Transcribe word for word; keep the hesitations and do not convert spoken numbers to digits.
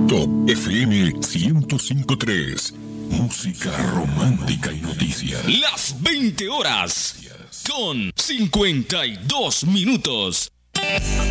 Top F M ciento cinco punto tres. Música romántica y noticias. Las veinte horas con cincuenta y dos minutos.